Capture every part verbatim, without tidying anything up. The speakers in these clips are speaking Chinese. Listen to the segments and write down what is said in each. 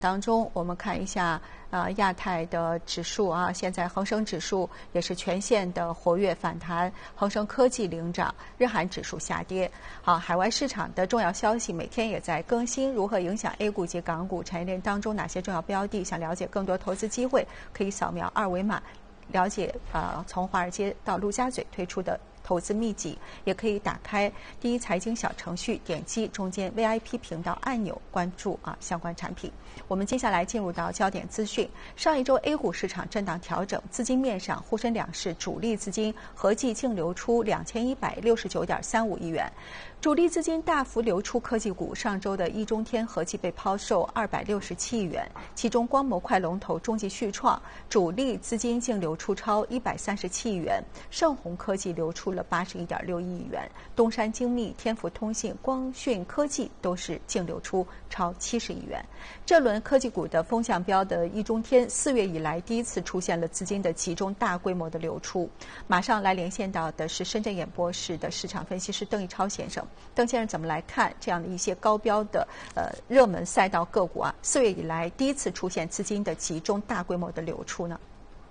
当中，我们看一下啊、呃，亚太的指数啊，现在恒生指数也是全线的活跃反弹，恒生科技领涨，日韩指数下跌。好，海外市场的重要消息每天也在更新，如何影响 A 股及港股产业链当中哪些重要标的？想了解更多投资机会，可以扫描二维码了解啊、呃，从华尔街到陆家嘴推出的投资秘籍，也可以打开第一财经小程序，点击中间 V I P 频道按钮，关注啊相关产品。我们接下来进入到焦点资讯。上一周 A 股市场震荡调整，资金面上沪深两市主力资金合计净流出两千一百六十九点三五亿元，主力资金大幅流出科技股。上周的一中天合计被抛售二百六十七亿元，其中光模块龙头中继续创主力资金净流出超一百三十七亿元，盛虹科技流出了八十一点六一亿元，东山精密、天福通信、光讯科技都是净流出超七十亿元。这轮科技股的风向标的一中天，四月以来第一次出现了资金的集中大规模的流出。马上来连线到的是深圳演播室的市场分析师邓一超先生。邓先生怎么来看这样的一些高标的呃热门赛道个股啊？四月以来第一次出现资金的集中大规模的流出呢？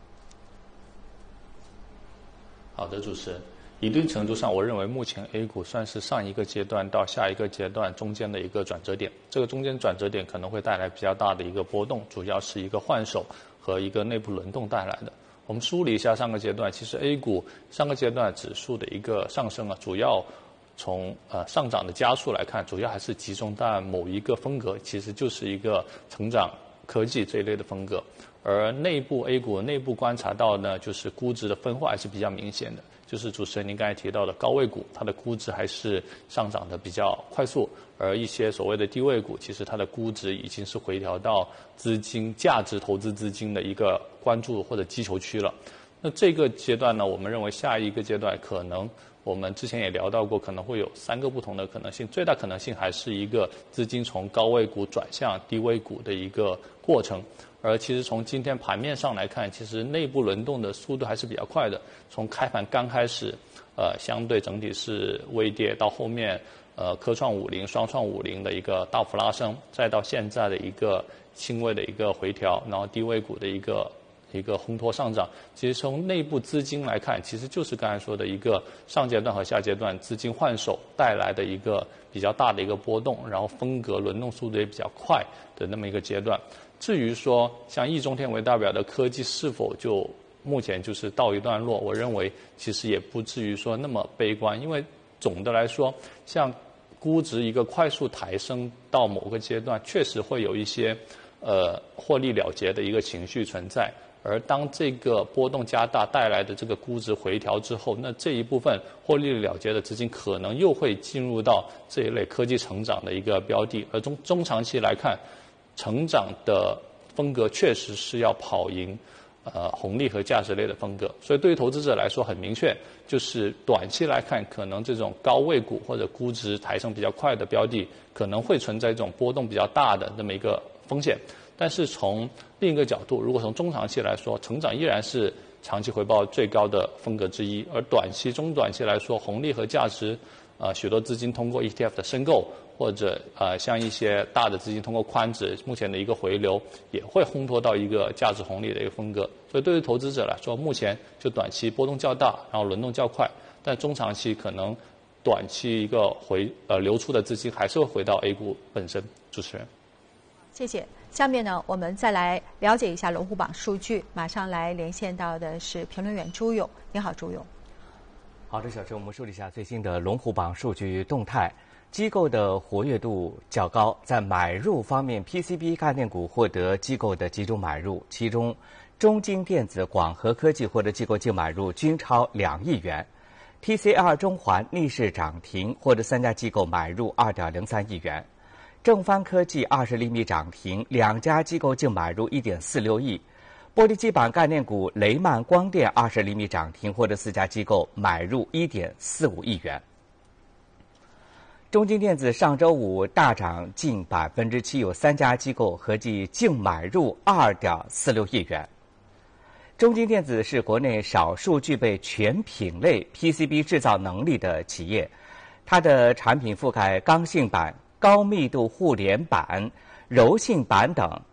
好的，主持人。一定程度上，我认为目前 A 股算是上一个阶段到下一个阶段中间的一个转折点。这个中间转折点可能会带来比较大的一个波动，主要是一个换手和一个内部轮动带来的。我们梳理一下上个阶段，其实 A 股上个阶段指数的一个上升啊，主要从呃上涨的加速来看，主要还是集中在某一个风格，其实就是一个成长科技这一类的风格。而内部 A 股内部观察到呢，就是估值的分化还是比较明显的。就是主持人您刚才提到的高位股，它的估值还是上涨的比较快速，而一些所谓的低位股，其实它的估值已经是回调到资金价值投资资金的一个关注或者击球区了。那这个阶段呢，我们认为下一个阶段可能我们之前也聊到过，可能会有三个不同的可能性，最大可能性还是一个资金从高位股转向低位股的一个过程。而其实从今天盘面上来看，其实内部轮动的速度还是比较快的。从开盘刚开始，呃，相对整体是微跌，到后面，呃，科创五零、双创五零的一个大幅拉升，再到现在的一个轻微的一个回调，然后低位股的一个一个烘托上涨。其实从内部资金来看，其实就是刚才说的一个上阶段和下阶段资金换手带来的一个比较大的一个波动，然后风格轮动速度也比较快的那么一个阶段。至于说像易中天为代表的科技是否就目前就是告一段落，我认为其实也不至于说那么悲观，因为总的来说，像估值一个快速抬升到某个阶段，确实会有一些呃获利了结的一个情绪存在。而当这个波动加大带来的这个估值回调之后，那这一部分获利了结的资金可能又会进入到这一类科技成长的一个标的。而中中长期来看，成长的风格确实是要跑赢呃红利和价值类的风格。所以对于投资者来说很明确，就是短期来看，可能这种高位股或者估值抬升比较快的标的可能会存在这种波动比较大的那么一个风险。但是从另一个角度，如果从中长期来说，成长依然是长期回报最高的风格之一。而短期、中短期来说，红利和价值，呃，许多资金通过 E T F 的申购，或者呃，像一些大的资金通过宽值，目前的一个回流，也会烘托到一个价值红利的一个风格。所以对于投资者来说，目前就短期波动较大，然后轮动较快，但中长期可能短期一个回呃流出的资金还是会回到 A 股本身。主持人， 谢谢。下面呢，我们再来了解一下龙虎榜数据。马上来连线到的是评论员朱勇。你好，朱勇。 好的，小陈，我们梳理一下最新的龙虎榜数据动态。机构的活跃度较高，在买入方面 ，P C B 概念股获得机构的集中买入，其中中晶电子、广核科技获得机构净买入均超两亿元 ，T C R 中环逆势涨停，获得三家机构买入二点零三亿元。正帆科技二十厘米涨停，两家机构净买入一点四六亿。玻璃基板概念股雷曼光电二十厘米涨停，获得四家机构买入一点四五亿元。中晶电子上周五大涨近百分之七，有三家机构合计净买入二点四六亿元。中晶电子是国内少数具备全品类 P C B 制造能力的企业，它的产品覆盖刚性板、高密度互联板、柔性板等